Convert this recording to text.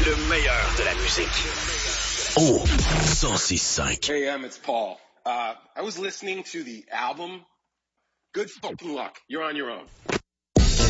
Le meilleur de la musique. Oh, 106.5. Hey, it's Paul. I was listening to the album. Good fucking luck. You're on your own.